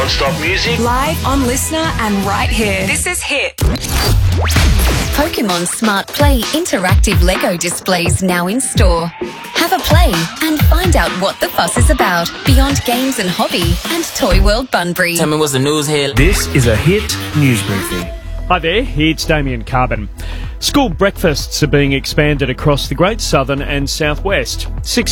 non-stop music. Live on Listener and right here. This is Hit. Pokemon Smart Play interactive Lego displays now in store. Have a play and find out what the fuss is about beyond games and hobby and Toy World Bunbury. Tell me what's the news here. This is a Hit news briefing. Hi there, it's Damien Carbon. School breakfasts are being expanded across the Great Southern and Southwest.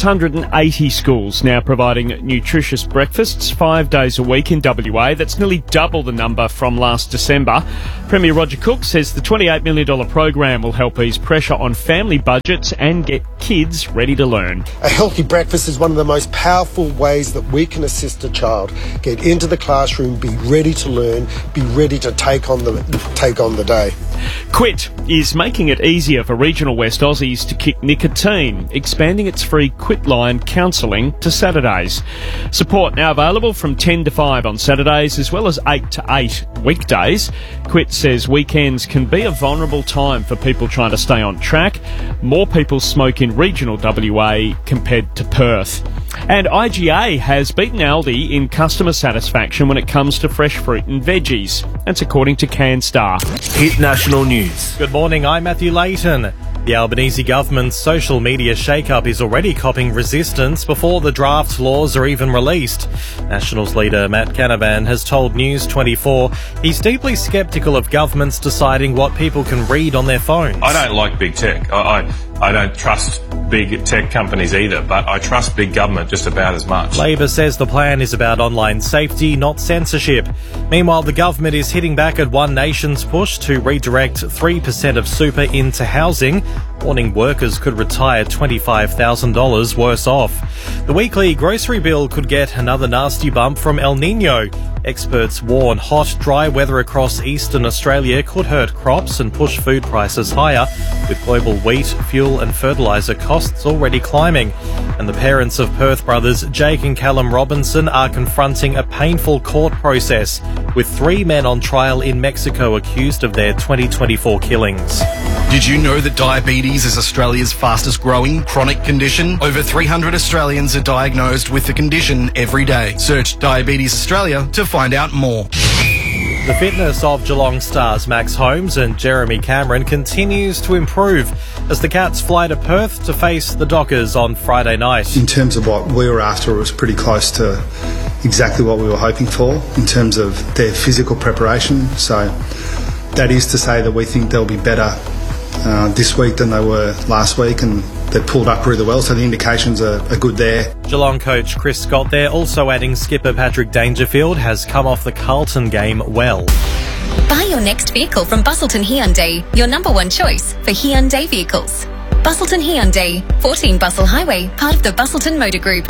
680 schools now providing nutritious breakfasts 5 days a week in WA. That's nearly double the number from last December. Premier Roger Cook says the $28 million program will help ease pressure on family budgets and get kids ready to learn. A healthy breakfast is one of the most powerful ways that we can assist a child get into the classroom, be ready to learn, be ready to take on the day. Quit is making it easier for regional West Aussies to kick nicotine, expanding its free Quit line counselling to Saturdays. Support now available from 10 to 5 on Saturdays as well as 8 to 8 weekdays. Quit says weekends can be a vulnerable time for people trying to stay on track. More people smoke in regional WA compared to Perth. And IGA has beaten Aldi in customer satisfaction when it comes to fresh fruit and veggies. That's according to CanStar. Hit National News. Good morning, I'm Matthew Layton. The Albanese government's social media shake-up is already copping resistance before the draft laws are even released. Nationals leader Matt Canavan has told News 24 he's deeply sceptical of governments deciding what people can read on their phones. I don't like big tech. I don't trust big tech companies either, but I trust big government just about as much. Labor says the plan is about online safety, not censorship. Meanwhile, the government is hitting back at One Nation's push to redirect 3% of super into housing, warning workers could retire $25,000 worse off. The weekly grocery bill could get another nasty bump from El Nino. Experts warn hot, dry weather across eastern Australia could hurt crops and push food prices higher, with global wheat, fuel and fertiliser costs already climbing. And the parents of Perth brothers Jake and Callum Robinson are confronting a painful court process, with 3 men on trial in Mexico accused of their 2024 killings. Did you know that diabetes is Australia's fastest growing chronic condition? Over 300 Australians are diagnosed with the condition every day. Search Diabetes Australia to find out more. The fitness of Geelong stars Max Holmes and Jeremy Cameron continues to improve as the Cats fly to Perth to face the Dockers on Friday night. In terms of what we were after, it was pretty close to exactly what we were hoping for in terms of their physical preparation. So that is to say that we think they'll be better this week than they were last week, and they pulled up really well, so the indications are good there. Geelong coach Chris Scott there, also adding skipper Patrick Dangerfield has come off the Carlton game well. Buy your next vehicle from Busselton Hyundai, your number one choice for Hyundai vehicles. Busselton Hyundai, 14 Bustle Highway, part of the Busselton Motor Group.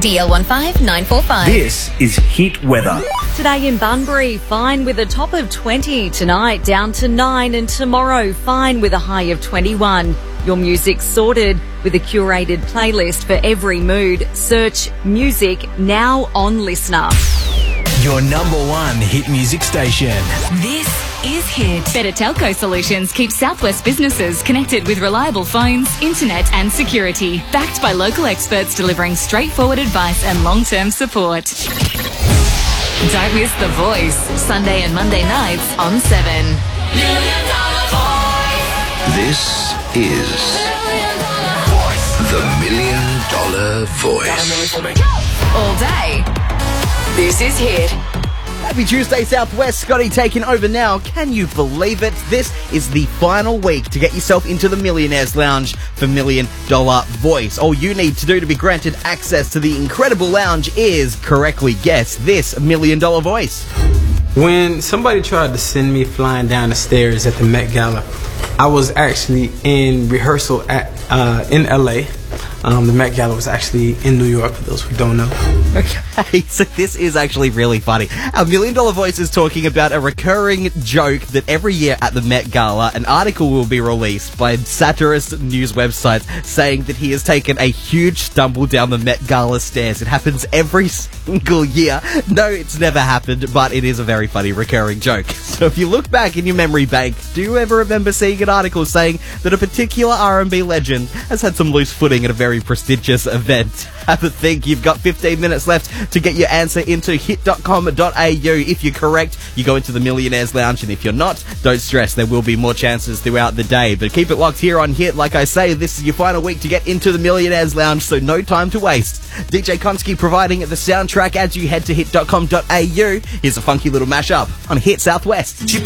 DL15945. This is Hit Weather. Today in Bunbury, fine with a top of 20. Tonight, down to 9. And tomorrow, fine with a high of 21. Your music's sorted with a curated playlist for every mood. Search Music now on Listener. Your number one hit music station. This is Hit. Better Telco Solutions keeps Southwest businesses connected with reliable phones, internet and security. Backed by local experts delivering straightforward advice and long-term support. Don't miss The Voice, Sunday and Monday nights on 7. This is the $1 Million Voice. All day. This is Hit. Happy Tuesday, Southwest. Scotty taking over now. Can you believe it? This is the final week to get yourself into the Millionaires Lounge for $1 Million Voice. All you need to do to be granted access to the incredible lounge is correctly guess this $1 Million Voice. When somebody tried to send me flying down the stairs at the Met Gala, I was actually in rehearsal in LA. The Met Gala was actually in New York, for those who don't know. Okay, so this is actually really funny. Our $1 Million Voice is talking about a recurring joke that every year at the Met Gala, an article will be released by satirist news websites saying that he has taken a huge stumble down the Met Gala stairs. It happens every single year. No, it's never happened, but it is a very funny recurring joke. So if you look back in your memory bank, do you ever remember seeing an article saying that a particular R&B legend has had some loose footing at a very prestigious event? Have a think. You've got 15 minutes left to get your answer into hit.com.au. If you're correct, you go into the Millionaires Lounge, and if you're not, don't stress, there will be more chances throughout the day. But keep it locked here on Hit. Like I say, this is your final week to get into the Millionaires Lounge, so no time to waste. DJ Konski providing the soundtrack as you head to hit.com.au. Here's a funky little mashup on Hit Southwest.